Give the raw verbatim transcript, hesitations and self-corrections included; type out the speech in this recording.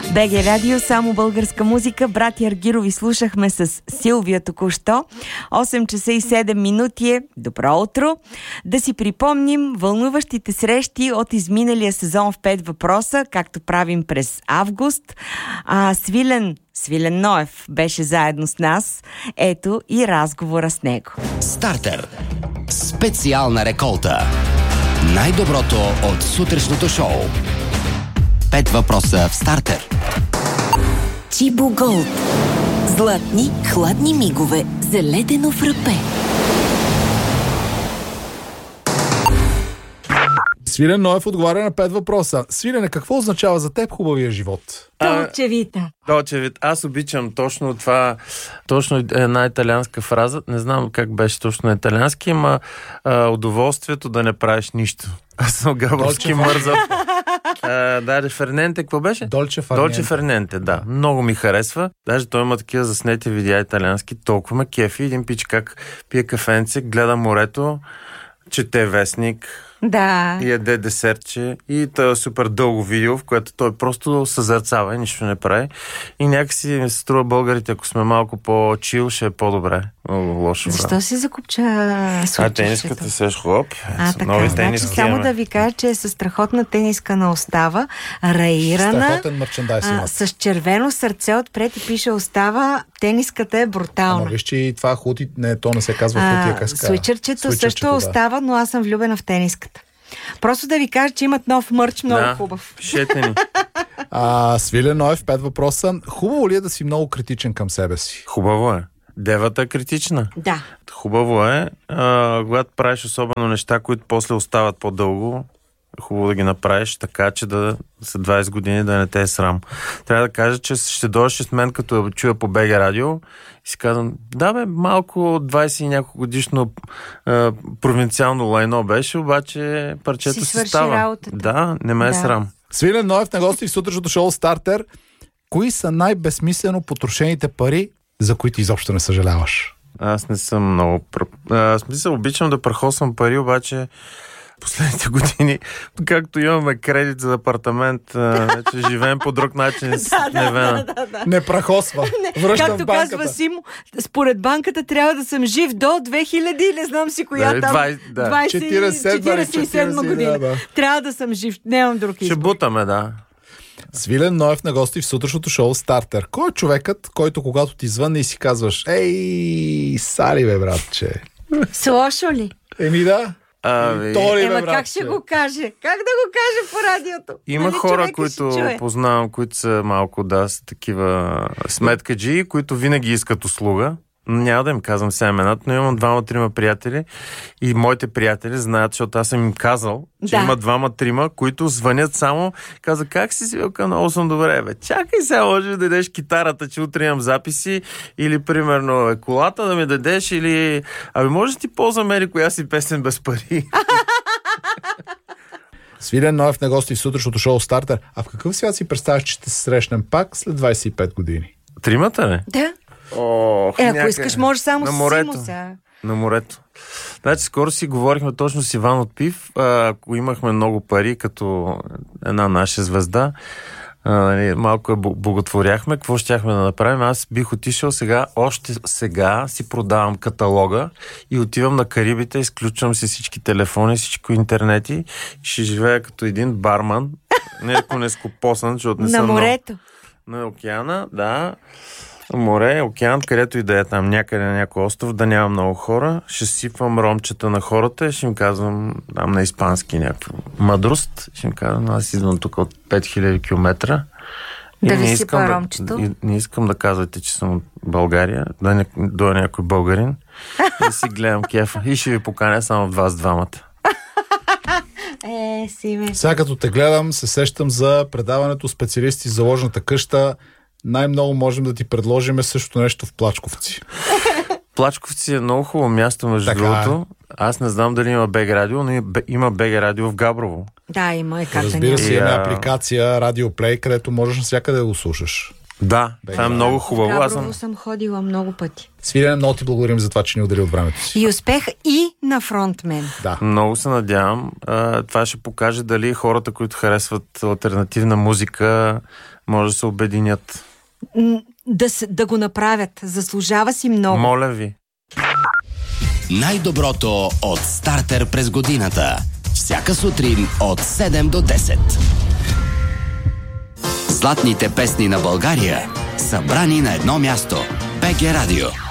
БГ Радио, само българска музика. Брати Аргирови слушахме с Силвия току-що. осем часа и седем минути е. Добро утро! Да си припомним вълнуващите срещи от изминалия сезон в пет въпроса, както правим през август. А, Свилен, Свилен Ноев беше заедно с нас. Ето и разговора с него. Стартер. Специална реколта. Най-доброто от сутрешното шоу. Пет въпроса в Стартер. Чибо Голд. Златни, хладни мигове за ледено фрапе. Свилен Ноев отговаря на пет въпроса. Свилене, какво означава за теб хубавия живот? Долче Вита. Долче Вита. Аз обичам точно това, точно една италианска фраза. Не знам как беше точно на италиански, ама а, удоволствието да не правиш нищо. Аз съм габовски мързав. А, да, Ферненте, какво беше? Долче Ферненте. Долче Ферненте, да. Много ми харесва. Даже той има такива заснети видеа италиански. Толкова ме кефи. Един пич как пие кафенце, гледа морето, чете вестник, Да. и яде десертче. И това е супер дълго видео, в което той просто съзерцава и нищо не прави. И някакси ми се струва българите, ако сме малко по-чил, ще е по-добре. Много лошо. Защо брат. си закупча А случващето? тениската се хлоп. А, така, нови значи тениски само имаме. да ви кажа, че е със страхотна тениска на остава, раирана, Страхотен мерчендайз а, имат. с червено сърце отпред и пише остава, тениската е брутална. Ама виж, че и това хути, не, то не се казва хутия, как се казва. Свичърчето също да. остава, но аз съм влюбена в тениската. Просто да ви кажа, че имат нов мърч, много Да, хубав. пишете ни. А, Свилен Ноев, пет въпроса. Хубаво ли е да си много критичен към себе си? Хубаво е. Девата е критична. Да. Хубаво е. А, когато правиш особено неща, които после остават по-дълго, хубаво да ги направиш така, че да след двайсет години да не те е срам. Трябва да кажа, че ще дойдеш с мен, като чуя по БГ Радио и си казвам, да бе, малко двайсет и няколко годишно а, провинциално лайно беше, обаче парчето Си си свърши става. работата. Да, не ме е Да. срам. Свилен Ноев на гости в сутрешното шоу Стартер. Кои са най-безсмислено потрошените пари, за които изобщо не съжаляваш? Аз не съм много... пр- А, в смисъл, обичам да прахосвам пари, обаче последните години, както имаме кредит за апартамент, а, вече живеем по друг начин с Невена. Не прахосва. Връщам Както в банката. казва Симо, според банката трябва да съм жив до две хиляди, не знам си коя Да, там, двайсет, да. двайсет, четирийсет и седма, четирийсет и седма година. да, да. Трябва да съм жив, нямам друг Ще избор. бутаме, да. Свилен Ноев на гости в сутрешното шоу Стартер. Кой е човекът, който когато ти звънне и си казваш, ей, сали бе, братче? С лошо ли? Еми да. Ами, То ли бе, Ема братче? как ще го каже? Как да го каже по радиото? има Нали хора, човека които ще чуе? познавам, които са малко, да, са такива сметкаджи, които винаги искат услуга. Няма да им казвам сега имената, но имам двама-трима приятели и моите приятели знаят, защото аз съм им казал, че Да. има двама-трима, които звънят само, каза, как си си, Вилка, много съм добре, бе. Чакай сега, може да дадеш китарата, че утре имам записи, или примерно колата да ми дадеш, или ами може да ти ползвам ери коя си песен без пари. Свилен Ноев на гости в сутрешното шоу Стартер. А в какъв свят си представяш, че ще се срещнем пак след двайсет и пет години? Тримата, ли? Да. Ох, Е, ако някъде. искаш, може само На с морето. Симо сега. На морето. Значи, скоро си говорихме точно с Иван от Пив. А, ако имахме много пари, като една наша звезда, а, нали, малко я бо- боготворяхме, какво щяхме да направим? Аз бих отишъл сега, още сега си продавам каталога и отивам на Карибите, изключвам си всички телефони, всичко интернети и ще живея като един барман, не ако не скопосан, защото не На съм много- морето. на океана, да. Море, океан, където и да е там, някъде на някой остров, да няма много хора. Ще сипвам ромчета на хората и ще им казвам, там на испански някаква мъдрост. Ще им казвам, аз идвам тук от пет хиляди километра. Да И ви не сипа искам ромчето? И не искам да казвате, че съм от България, да не дойде някой българин и си гледам кефа. И ще ви поканя само в вас двамата. Е, Симе. Сега като те гледам, се сещам за предаването специалисти за ложната къща. Най-много можем да ти предложим също нещо в Плачковци. Плачковци е много хубаво място, между Така е. другото. Аз не знам дали има БГ Радио, но има БГ Радио в Габрово. Да, има и как да Разбира няма. се, И, имаме а- апликация Радио Плей, където можеш навсякъде да го слушаш. Да, това е много хубаво. Аз Габрово съм... съм ходила много пъти. Свирене, много ти благодарим за това, че ни удели от времето си. И успех и на фронтмен. Да. Много се надявам. А, това ще покаже дали хората, които харесват алтернативна музика, може да се обединят. М, Да, с- да го направят. Заслужава си много. Моля ви. Най-доброто от Стартер през годината. Всяка сутрин от седем до десет. Златните песни на България, събрани на едно място. БГ Радио.